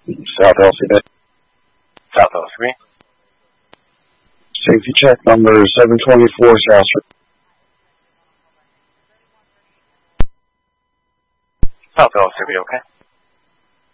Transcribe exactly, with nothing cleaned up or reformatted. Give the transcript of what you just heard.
South L C B. South L C B. Safety check number seven twenty-four South Street. South L C B, okay.